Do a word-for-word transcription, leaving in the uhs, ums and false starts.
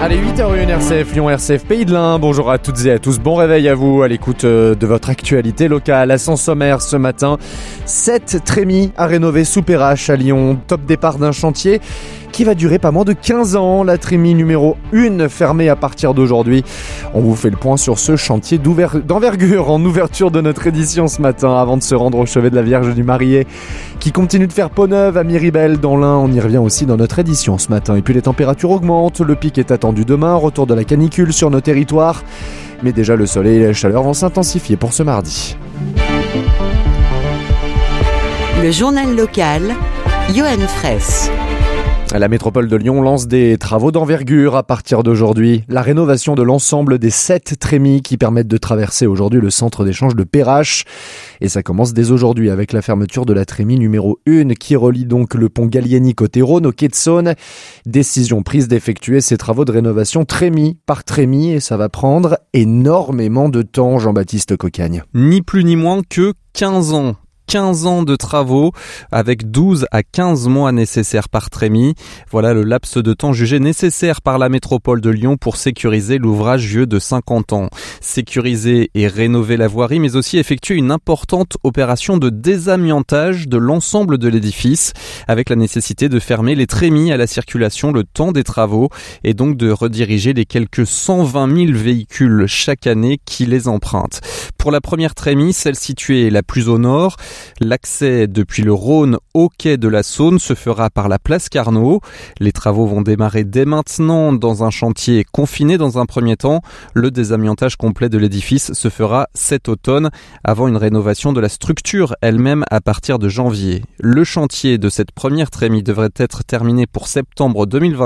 Allez, huit heures une R C F Lyon, R C F Pays de l'Ain. Bonjour à toutes et à tous. Bon réveil à vous à l'écoute de votre actualité locale. À son sommaire ce matin, sept trémies à rénover sous Perrache à Lyon. Top départ d'un chantier qui va durer pas moins de quinze ans. La trémie numéro un fermée à partir d'aujourd'hui. On vous fait le point sur ce chantier d'envergure en ouverture de notre édition ce matin avant de se rendre au chevet de la Vierge du Marié qui continue de faire peau neuve à Miribel dans l'Ain. On y revient aussi dans notre édition ce matin. Et puis les températures augmentent. Le pic est attendu demain. Retour de la canicule sur nos territoires. Mais déjà le soleil et la chaleur vont s'intensifier pour ce mardi. Le journal local, Johan Fraisse. La métropole de Lyon lance des travaux d'envergure à partir d'aujourd'hui. La rénovation de l'ensemble des sept trémies qui permettent de traverser aujourd'hui le centre d'échange de Perrache. Et ça commence dès aujourd'hui avec la fermeture de la trémie numéro un qui relie donc le pont Gallieni côté Rhône au quai de Saône. Décision prise d'effectuer ces travaux de rénovation trémie par trémie et ça va prendre énormément de temps, Jean-Baptiste Cocagne. Ni plus ni moins que quinze ans. quinze ans de travaux avec douze à quinze mois nécessaires par trémie. Voilà le laps de temps jugé nécessaire par la métropole de Lyon pour sécuriser l'ouvrage vieux de cinquante ans. Sécuriser et rénover la voirie, mais aussi effectuer une importante opération de désamiantage de l'ensemble de l'édifice avec la nécessité de fermer les trémies à la circulation le temps des travaux et donc de rediriger les quelques cent vingt mille véhicules chaque année qui les empruntent. Pour la première trémie, celle située la plus au nord, l'accès depuis le Rhône au quai de la Saône se fera par la place Carnot. Les travaux vont démarrer dès maintenant dans un chantier confiné dans un premier temps. Le désamiantage complet de l'édifice se fera cet automne avant une rénovation de la structure elle-même à partir de janvier. Le chantier de cette première trémie devrait être terminé pour septembre deux mille vingt.